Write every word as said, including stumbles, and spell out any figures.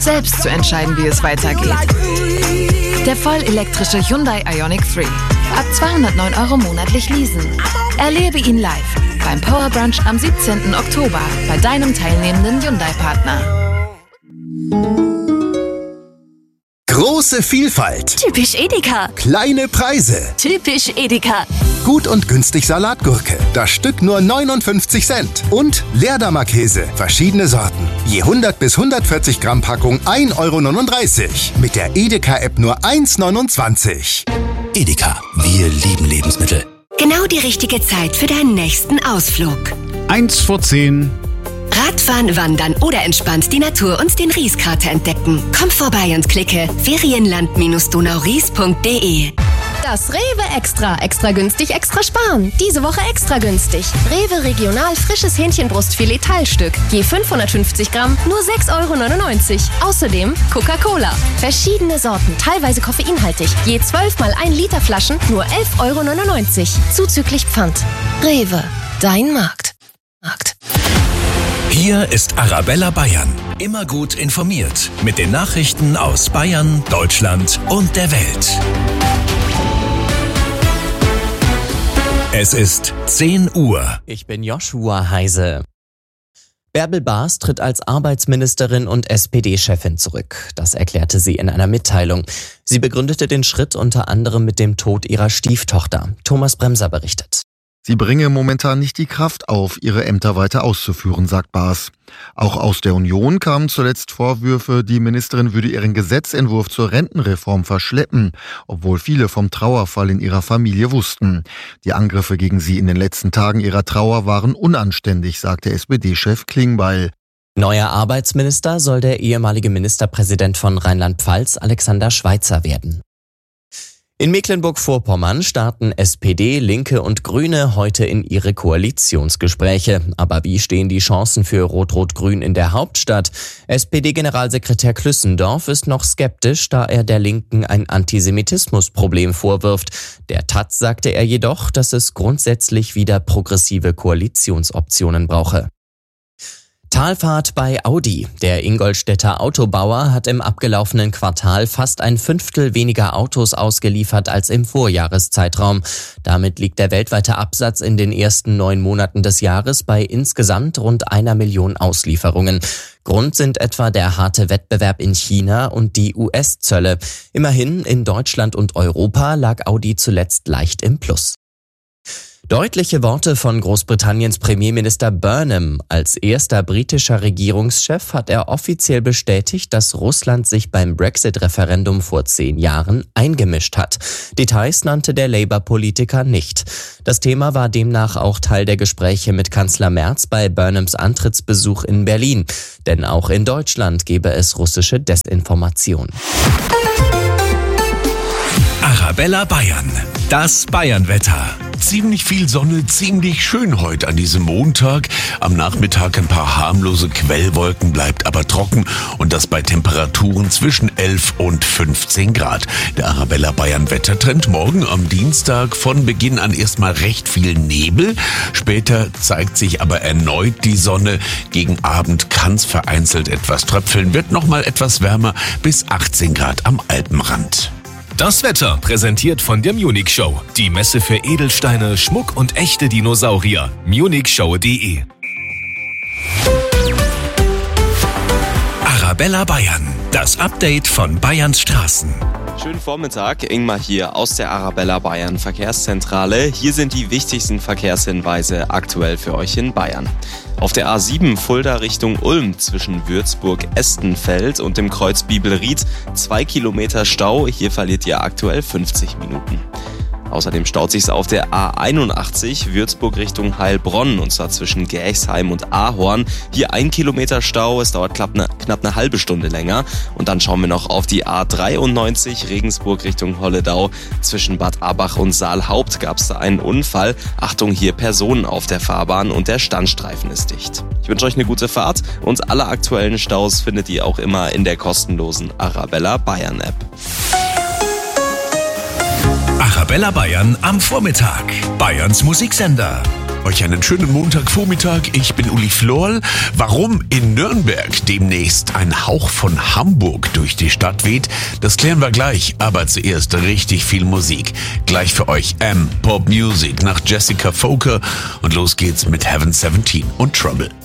selbst zu entscheiden, wie es weitergeht. Der vollelektrische Hyundai Ioniq drei. Ab zweihundertneun Euro monatlich leasen. Erlebe ihn live beim Power Brunch am siebzehnten Oktober bei deinem teilnehmenden Hyundai-Partner. Große Vielfalt. Typisch Edeka. Kleine Preise. Typisch Edeka. Gut und günstig Salatgurke. Das Stück nur neunundfünfzig Cent. Und Leerdammer Käse. Verschiedene Sorten. Je hundert bis hundertvierzig Gramm Packung ein Euro neununddreißig. Mit der Edeka-App nur eins neunundzwanzig. Edeka. Wir lieben Lebensmittel. Genau die richtige Zeit für deinen nächsten Ausflug. Eins vor zehn. Radfahren, wandern oder entspannt die Natur und den Rieskrater entdecken. Komm vorbei und klicke ferienland donauries punkt de. Das Rewe Extra. Extra günstig, extra sparen. Diese Woche extra günstig. Rewe Regional frisches Hähnchenbrustfilet Teilstück. Je fünfhundertfünfzig Gramm, nur sechs Euro neunundneunzig. Außerdem Coca-Cola. Verschiedene Sorten, teilweise koffeinhaltig. Je zwölf mal ein Liter Flaschen, nur elf Euro neunundneunzig. Zuzüglich Pfand. Rewe. Dein Markt. Markt. Hier ist Arabella Bayern. Immer gut informiert. Mit den Nachrichten aus Bayern, Deutschland und der Welt. Es ist zehn Uhr. Ich bin Joshua Heise. Bärbel Baas tritt als Arbeitsministerin und S P D-Chefin zurück. Das erklärte sie in einer Mitteilung. Sie begründete den Schritt unter anderem mit dem Tod ihrer Stieftochter. Thomas Bremser berichtet. Sie bringe momentan nicht die Kraft auf, ihre Ämter weiter auszuführen, sagt Baas. Auch aus der Union kamen zuletzt Vorwürfe, die Ministerin würde ihren Gesetzentwurf zur Rentenreform verschleppen, obwohl viele vom Trauerfall in ihrer Familie wussten. Die Angriffe gegen sie in den letzten Tagen ihrer Trauer waren unanständig, sagte S P D-Chef Klingbeil. Neuer Arbeitsminister soll der ehemalige Ministerpräsident von Rheinland-Pfalz, Alexander Schweitzer, werden. In Mecklenburg-Vorpommern starten S P D, Linke und Grüne heute in ihre Koalitionsgespräche. Aber wie stehen die Chancen für Rot-Rot-Grün in der Hauptstadt? S P D-Generalsekretär Klüssendorf ist noch skeptisch, da er der Linken ein Antisemitismusproblem vorwirft. Der Taz sagte er jedoch, dass es grundsätzlich wieder progressive Koalitionsoptionen brauche. Talfahrt bei Audi. Der Ingolstädter Autobauer hat im abgelaufenen Quartal fast ein Fünftel weniger Autos ausgeliefert als im Vorjahreszeitraum. Damit liegt der weltweite Absatz in den ersten neun Monaten des Jahres bei insgesamt rund einer Million Auslieferungen. Grund sind etwa der harte Wettbewerb in China und die U S-Zölle. Immerhin in Deutschland und Europa lag Audi zuletzt leicht im Plus. Deutliche Worte von Großbritanniens Premierminister Burnham. Als erster britischer Regierungschef hat er offiziell bestätigt, dass Russland sich beim Brexit-Referendum vor zehn Jahren eingemischt hat. Details nannte der Labour-Politiker nicht. Das Thema war demnach auch Teil der Gespräche mit Kanzler Merz bei Burnhams Antrittsbesuch in Berlin. Denn auch in Deutschland gebe es russische Desinformation. Arabella Bayern. Das Bayernwetter. Ziemlich viel Sonne, ziemlich schön heute an diesem Montag. Am Nachmittag ein paar harmlose Quellwolken, bleibt aber trocken und das bei Temperaturen zwischen elf und fünfzehn Grad. Der Arabella Bayern Wettertrend morgen am Dienstag von Beginn an erstmal recht viel Nebel. Später zeigt sich aber erneut die Sonne. Gegen Abend kann es vereinzelt etwas tröpfeln, wird nochmal etwas wärmer bis achtzehn Grad am Alpenrand. Das Wetter präsentiert von der Munich Show. Die Messe für Edelsteine, Schmuck und echte Dinosaurier. munich show punkt de. Arabella Bayern. Das Update von Bayerns Straßen. Schönen Vormittag, Ingmar hier aus der Arabella Bayern Verkehrszentrale. Hier sind die wichtigsten Verkehrshinweise aktuell für euch in Bayern. Auf der A sieben Fulda Richtung Ulm zwischen Würzburg-Estenfeld und dem Kreuz Bibelried zwei Kilometer Stau. Hier verliert ihr aktuell fünfzig Minuten. Außerdem staut sich's auf der A einundachtzig Würzburg Richtung Heilbronn und zwar zwischen Gerchsheim und Ahorn. Hier ein Kilometer Stau, es dauert knapp eine, knapp eine halbe Stunde länger. Und dann schauen wir noch auf die A dreiundneunzig Regensburg Richtung Holledau. Zwischen Bad Abach und Saalhaupt gab's da einen Unfall. Achtung, hier Personen auf der Fahrbahn und der Standstreifen ist dicht. Ich wünsche euch eine gute Fahrt und alle aktuellen Staus findet ihr auch immer in der kostenlosen Arabella Bayern App. Arabella Bayern am Vormittag. Bayerns Musiksender. Euch einen schönen Montagvormittag. Ich bin Uli Florl. Warum in Nürnberg demnächst ein Hauch von Hamburg durch die Stadt weht, das klären wir gleich. Aber zuerst richtig viel Musik. Gleich für euch M Pop Music nach Jessica Foker. Und los geht's mit Heaven siebzehn und Trouble.